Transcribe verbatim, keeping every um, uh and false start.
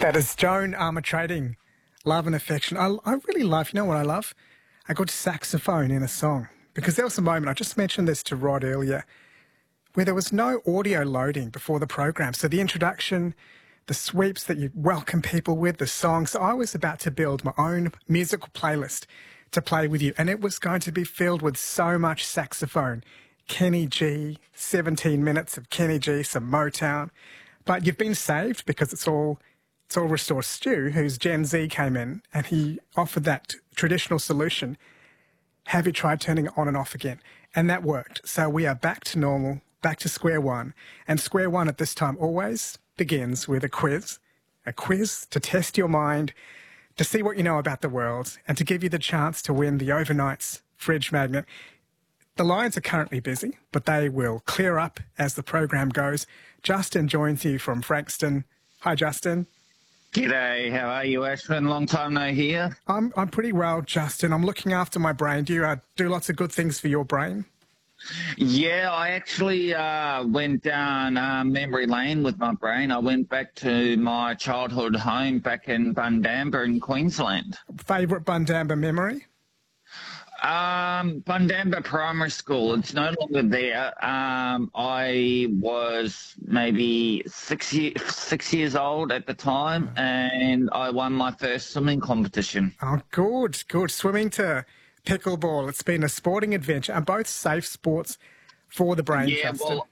That is Joan Armatrading, Love and Affection. I, I really love, you know what I love? A good saxophone in a song. Because there was a moment, I just mentioned this to Rod earlier, where there was no audio loading before the program. So the introduction, the sweeps that you welcome people with, the songs. So I was about to build my own musical playlist to play with you. And it was going to be filled with so much saxophone. Kenny G, seventeen minutes of Kenny G, some Motown. But you've been saved because it's all it's all Restore Stu, who's Gen Z, came in and he offered that traditional solution. Have you tried turning it on and off again? And that worked. So we are back to normal, back to square one. And square one at this time always begins with a quiz. A quiz to test your mind, to see what you know about the world, and to give you the chance to win the Overnight's fridge magnet. The lines are currently busy, but they will clear up as the program goes. Justin joins you from Frankston. Hi, Justin. G'day, how are you, Ashwin? Long time no hear. I'm I'm pretty well, Justin. I'm looking after my brain. Do you uh, do lots of good things for your brain? Yeah, I actually uh, went down uh, memory lane with my brain. I went back to my childhood home back in Bundamba in Queensland. Favourite Bundamba memory? Um, Bundamba Primary School. It's no longer there. Um, I was maybe six, year, six years old at the time, and I won my first swimming competition. Oh, good, good. Swimming to pickleball. It's been a sporting adventure, and both safe sports for the brain, Yeah, Justin. well,